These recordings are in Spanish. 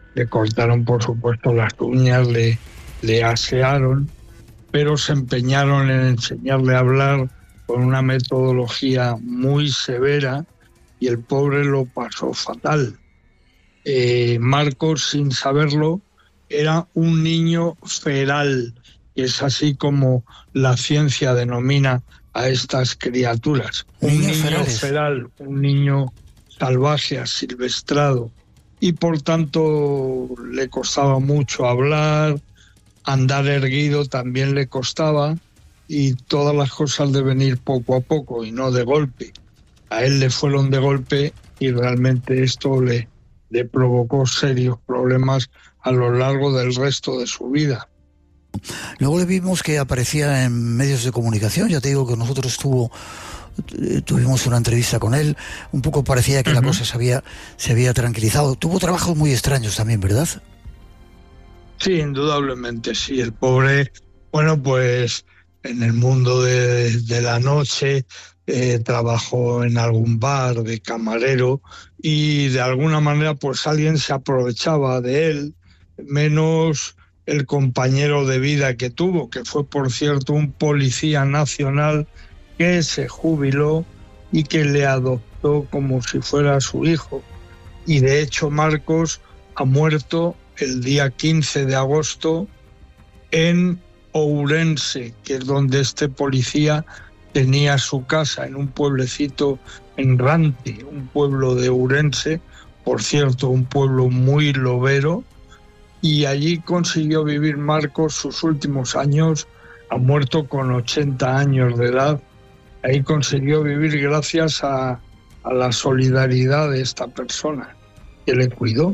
le cortaron, por supuesto, las uñas, le asearon, pero se empeñaron en enseñarle a hablar con una metodología muy severa y el pobre lo pasó fatal. Marcos, sin saberlo, era un niño feral, que es así como la ciencia denomina a estas criaturas. Un niño feral, un niño salvaje, asilvestrado, y por tanto le costaba mucho hablar, andar erguido también le costaba, y todas las cosas deben ir poco a poco y no de golpe. A él le fueron de golpe y realmente esto le provocó serios problemas a lo largo del resto de su vida. Luego le vimos que aparecía en medios de comunicación. Ya te digo que nosotros tuvimos una entrevista con él. Un poco parecía que la cosa se había tranquilizado. Tuvo trabajos muy extraños también, ¿verdad? Sí, indudablemente, sí. El pobre, bueno, pues en el mundo de la noche trabajó en algún bar de camarero y de alguna manera pues alguien se aprovechaba de él, menos el compañero de vida que tuvo, que fue, por cierto, un policía nacional que se jubiló y que le adoptó como si fuera su hijo. Y de hecho Marcos ha muerto el día 15 de agosto en Ourense, que es donde este policía tenía su casa, en un pueblecito en Rante, un pueblo de Ourense, por cierto, un pueblo muy lobero, y allí consiguió vivir Marcos sus últimos años. Ha muerto con 80 años de edad. Ahí consiguió vivir gracias a la solidaridad de esta persona que le cuidó.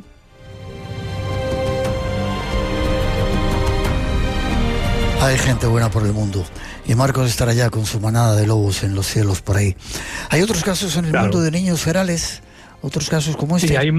Hay gente buena por el mundo y Marcos estará ya con su manada de lobos en los cielos por ahí. ¿Hay otros casos en el mundo de niños ferales? ¿Otros casos como este? Sí, hay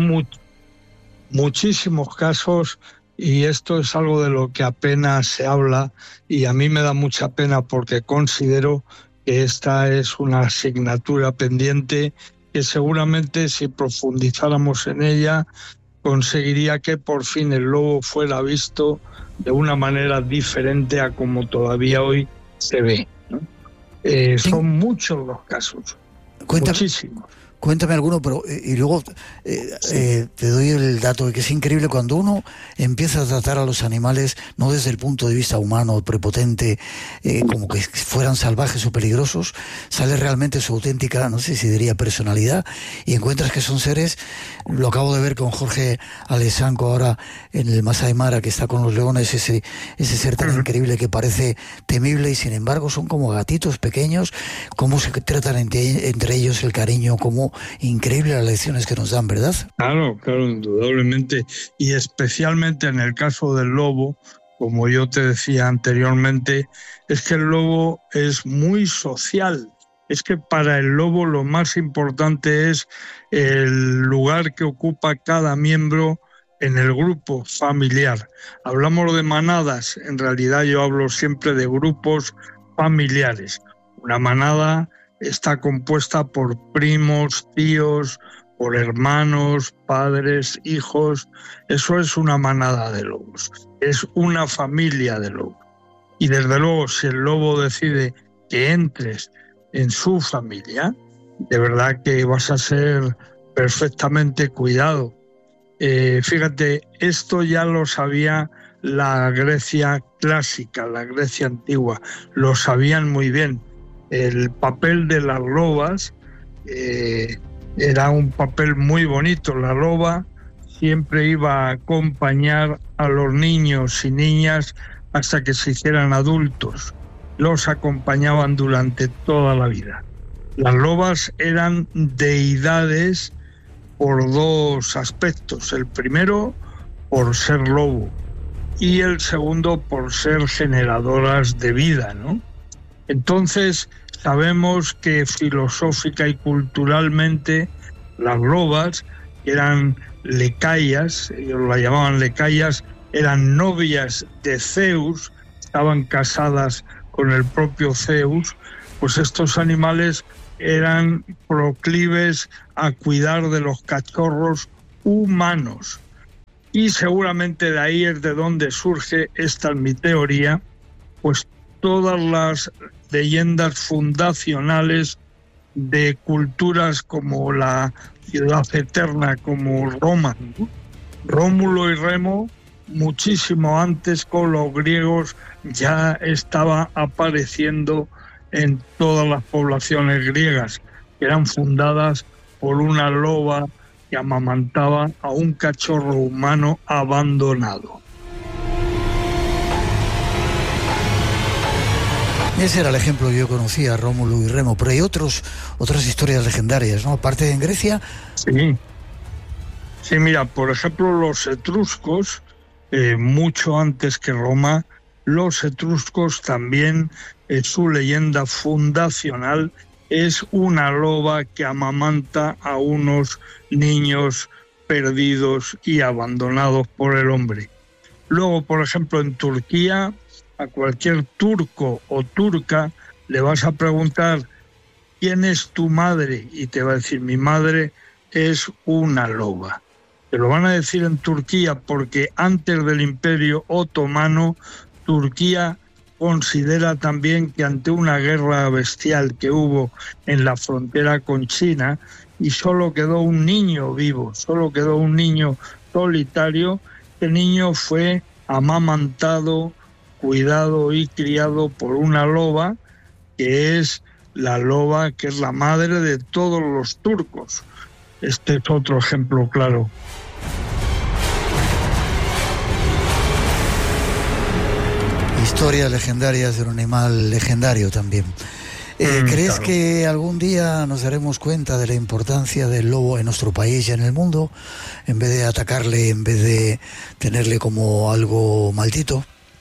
muchísimos casos, y esto es algo de lo que apenas se habla, y a mí me da mucha pena porque considero que esta es una asignatura pendiente que seguramente, si profundizáramos en ella, conseguiría que por fin el lobo fuera visto de una manera diferente a como todavía hoy se ve, ¿no? Son muchos los casos, muchísimos. Cuéntame alguno, pero y luego te doy el dato de que es increíble cuando uno empieza a tratar a los animales no desde el punto de vista humano, prepotente, como que fueran salvajes o peligrosos, sale realmente su auténtica, no sé si diría personalidad, y encuentras que son seres. Lo acabo de ver con Jorge Alessanco ahora en el Masai Mara, que está con los leones, ese ser tan increíble que parece temible y sin embargo son como gatitos pequeños, cómo se tratan entre ellos, el cariño, cómo increíble las lecciones que nos dan, ¿verdad? Claro, indudablemente. Y especialmente en el caso del lobo, como yo te decía anteriormente, es que el lobo es muy social. Es que para el lobo lo más importante es el lugar que ocupa cada miembro en el grupo familiar. Hablamos de manadas, en realidad yo hablo siempre de grupos familiares. Una manada está compuesta por primos, tíos, por hermanos, padres, hijos. Eso es una manada de lobos, es una familia de lobos. Y desde luego, si el lobo decide que entres en su familia, de verdad que vas a ser perfectamente cuidado. Fíjate, esto ya lo sabía la Grecia clásica, la Grecia antigua, lo sabían muy bien. El papel de las lobas era un papel muy bonito. La loba siempre iba a acompañar a los niños y niñas hasta que se hicieran adultos. Los acompañaban durante toda la vida. Las lobas eran deidades por dos aspectos. El primero, por ser lobo, y el segundo, por ser generadoras de vida, ¿no? Entonces, sabemos que filosófica y culturalmente las lobas eran lecayas, ellos la llamaban lecayas, eran novias de Zeus, estaban casadas con el propio Zeus. Pues estos animales eran proclives a cuidar de los cachorros humanos. Y seguramente de ahí es de donde surge, esta es mi teoría, pues todas las leyendas fundacionales de culturas como la ciudad eterna, como Roma, ¿no? Rómulo y Remo, muchísimo antes con los griegos, ya estaba apareciendo en todas las poblaciones griegas, que eran fundadas por una loba que amamantaba a un cachorro humano abandonado. Ese era el ejemplo que yo conocía, Rómulo y Remo, pero hay otras historias legendarias, ¿no? Aparte en Grecia. Sí, mira, por ejemplo, los etruscos, mucho antes que Roma, los etruscos también, su leyenda fundacional es una loba que amamanta a unos niños perdidos y abandonados por el hombre. Luego, por ejemplo, en Turquía, a cualquier turco o turca le vas a preguntar ¿quién es tu madre? Y te va a decir, mi madre es una loba. Te lo van a decir en Turquía porque antes del Imperio Otomano, Turquía considera también que ante una guerra bestial que hubo en la frontera con China y solo quedó un niño vivo, solo quedó un niño solitario, el niño fue amamantado, cuidado y criado por una loba, que es la loba que es la madre de todos los turcos. Este es otro ejemplo claro. Historias legendarias de un animal legendario también. ¿Crees claro. que algún día nos daremos cuenta de la importancia del lobo en nuestro país y en el mundo, en vez de atacarle, en vez de tenerle como algo maldito?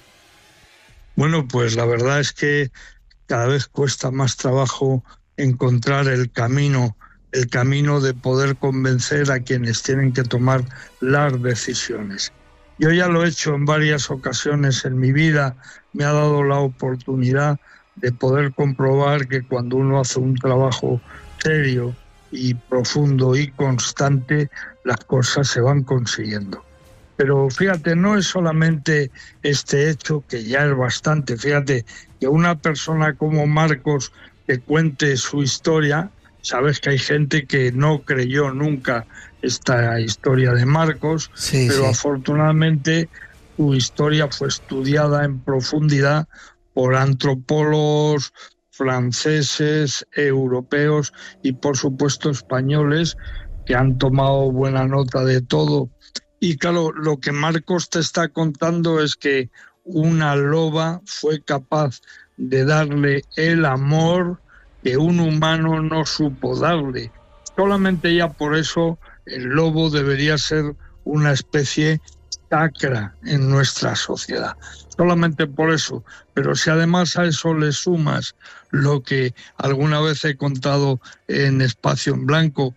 Bueno, pues la verdad es que cada vez cuesta más trabajo encontrar el camino de poder convencer a quienes tienen que tomar las decisiones. Yo ya lo he hecho en varias ocasiones en mi vida, me ha dado la oportunidad de poder comprobar que cuando uno hace un trabajo serio y profundo y constante, las cosas se van consiguiendo. Pero fíjate, no es solamente este hecho, que ya es bastante. Fíjate, que una persona como Marcos te cuente su historia. Sabes que hay gente que no creyó nunca esta historia de Marcos, sí, pero sí. Afortunadamente su historia fue estudiada en profundidad por antropólogos franceses, europeos y por supuesto españoles, que han tomado buena nota de todo. Y claro, lo que Marcos te está contando es que una loba fue capaz de darle el amor que un humano no supo darle. Solamente ya por eso el lobo debería ser una especie sacra en nuestra sociedad. Solamente por eso. Pero si además a eso le sumas lo que alguna vez he contado en Espacio en Blanco,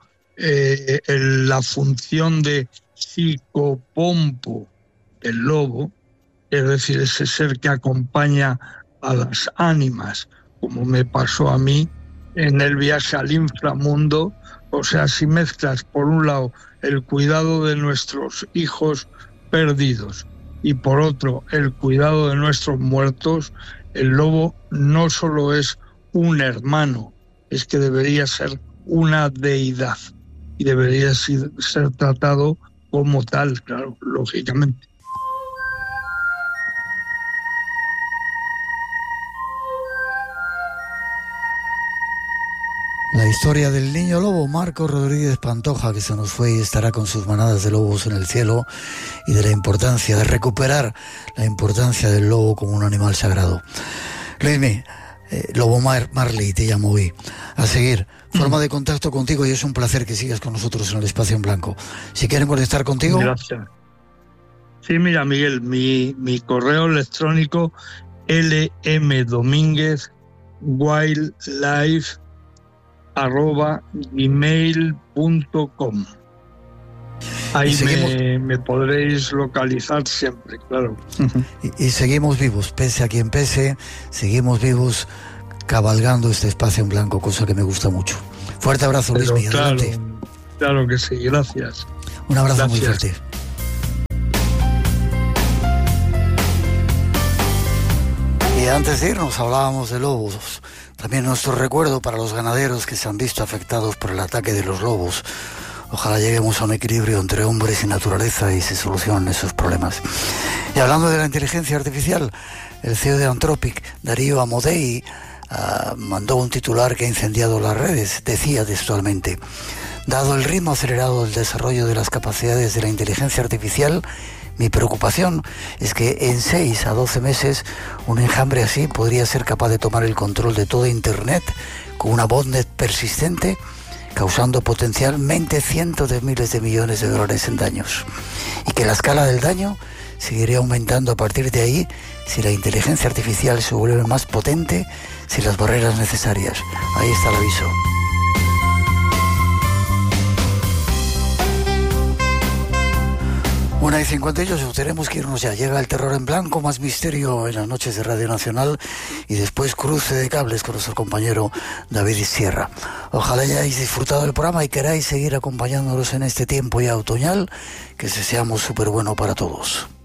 la función de psicopompo del lobo, es decir, ese ser que acompaña a las ánimas, como me pasó a mí en el viaje al inframundo. O sea, si mezclas por un lado el cuidado de nuestros hijos perdidos y por otro el cuidado de nuestros muertos, el lobo no solo es un hermano, es que debería ser una deidad y debería ser tratado como tal, claro, lógicamente. La historia del niño lobo, Marcos Rodríguez Pantoja, que se nos fue y estará con sus manadas de lobos en el cielo, y de la importancia de recuperar la importancia del lobo como un animal sagrado. Luismi, Lobo Marley te llamo hoy. A seguir, forma de contacto contigo, y es un placer que sigas con nosotros en el Espacio en Blanco. Si quieren conectar contigo... Gracias. Sí, mira, Miguel, mi correo electrónico lmdomínguez@gmail.com. Ahí me podréis localizar siempre, claro. Y seguimos vivos, pese a quien pese, seguimos vivos cabalgando este Espacio en Blanco, cosa que me gusta mucho. Fuerte abrazo, Luismi, adelante. Claro que sí, gracias. Un abrazo Gracias. muy fuerte. Y antes de irnos hablábamos de lobos. También nuestro recuerdo para los ganaderos que se han visto afectados por el ataque de los lobos. Ojalá lleguemos a un equilibrio entre hombres y naturaleza y se solucionen esos problemas. Y hablando de la inteligencia artificial, el CEO de Anthropic, Darío Amodei, mandó un titular que ha incendiado las redes. Decía textualmente: dado el ritmo acelerado del desarrollo de las capacidades de la inteligencia artificial, mi preocupación es que en 6 a 12 meses un enjambre así podría ser capaz de tomar el control de toda Internet con una botnet persistente, causando potencialmente cientos de miles de millones de dólares en daños. Y que la escala del daño seguiría aumentando a partir de ahí si la inteligencia artificial se vuelve más potente, sin las barreras necesarias. Ahí está el aviso. Una y 58, tenemos que irnos ya. Llega el terror en blanco, más misterio en las noches de Radio Nacional y después cruce de cables con nuestro compañero David Sierra. Ojalá hayáis disfrutado del programa y queráis seguir acompañándonos en este tiempo ya otoñal, que deseamos súper bueno para todos.